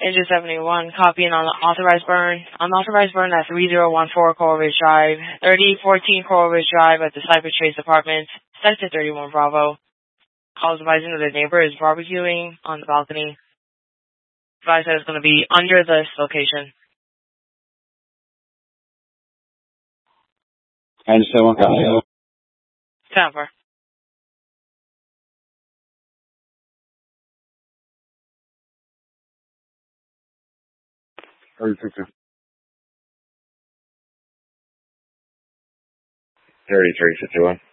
Engine 71, copying on the authorized burn. Unauthorized burn at 3014 Coral Ridge Drive, 3014 Coral Ridge Drive at the Cypress Trace Apartments, Sector 31 Bravo. Calls advising that the neighbor is barbecuing on the balcony. Advice that it's going to be under this location. And so on. Tampa. Area 3351. Area 351.